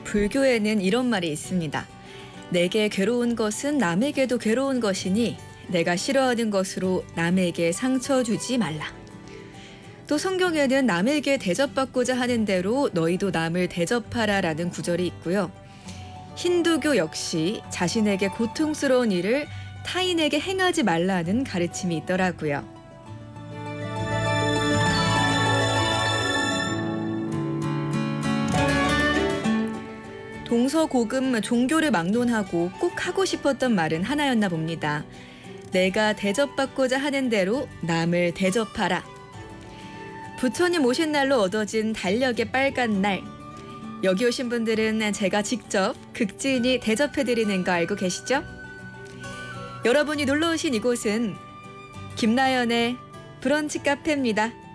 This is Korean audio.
불교에는 이런 말이 있습니다. 내게 괴로운 것은 남에게도 괴로운 것이니 내가 싫어하는 것으로 남에게 상처 주지 말라. 또 성경에는 남에게 대접받고자 하는 대로 너희도 남을 대접하라라는 구절이 있고요. 힌두교 역시 자신에게 고통스러운 일을 타인에게 행하지 말라는 가르침이 있더라고요. 동서고금 종교를 막론하고 꼭 하고 싶었던 말은 하나였나 봅니다. 내가 대접받고자 하는 대로 남을 대접하라. 부처님 오신 날로 얻어진 달력의 빨간 날. 여기 오신 분들은 제가 직접 극진히 대접해드리는 거 알고 계시죠? 여러분이 놀러 오신 이곳은 김나연의 브런치 카페입니다.